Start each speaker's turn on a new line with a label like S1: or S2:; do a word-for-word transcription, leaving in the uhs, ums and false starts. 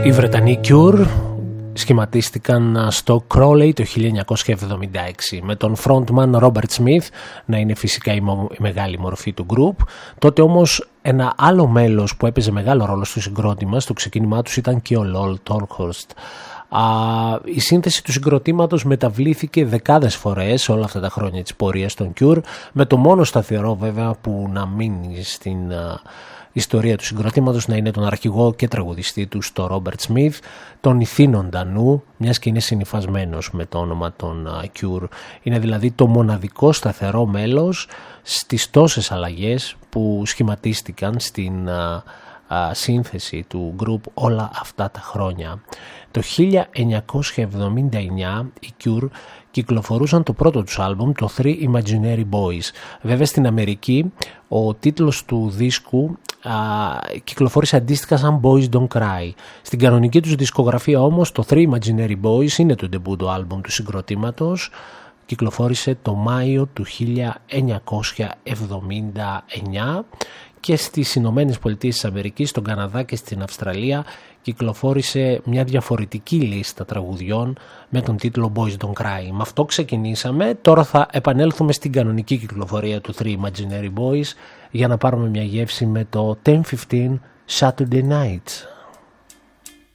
S1: Οι Βρετανοί Cure σχηματίστηκαν στο Crawley το χίλια εννιακόσια εβδομήντα έξι με τον frontman Robert Smith να είναι φυσικά η, μο- η μεγάλη μορφή του group. Τότε όμως ένα άλλο μέλος που έπαιζε μεγάλο ρόλο στο συγκρότημα, στο ξεκίνημά τους, ήταν και ο Lol Tolhurst. Α, η σύνθεση του συγκροτήματος μεταβλήθηκε δεκάδες φορές όλα αυτά τα χρόνια της πορείας των Cure, με το μόνο σταθερό βέβαια που να μείνει στην α, ιστορία του συγκροτήματος να είναι τον αρχηγό και τραγουδιστή του, το Robert Smith, τον ηθήνοντα νου, μιας και είναι συνυφασμένος με το όνομα των α, Cure. Είναι δηλαδή το μοναδικό σταθερό μέλος στις τόσες αλλαγές που σχηματίστηκαν στην α, α, σύνθεση του group όλα αυτά τα χρόνια. Το χίλια εννιακόσια εβδομήντα εννιά οι Cure κυκλοφορούσαν το πρώτο τους άλμπουμ, το Three Imaginary Boys. Βέβαια στην Αμερική ο τίτλος του δίσκου α, κυκλοφόρησε αντίστοιχα σαν Boys Don't Cry. Στην κανονική τους δισκογραφία όμως το Three Imaginary Boys είναι το ντεμπούτο άλμπουμ του συγκροτήματος. Κυκλοφόρησε το Μάιο του χίλια εννιακόσια εβδομήντα εννιά και στις Ηνωμένες Πολιτείες της Αμερικής, στον Καναδά και στην Αυστραλία κυκλοφόρησε μια διαφορετική λίστα τραγουδιών με τον τίτλο Boys Don't Cry. Με αυτό ξεκινήσαμε, τώρα θα επανέλθουμε στην κανονική κυκλοφορία του Three Imaginary Boys για να πάρουμε μια γεύση με το ten fifteen Saturday Night.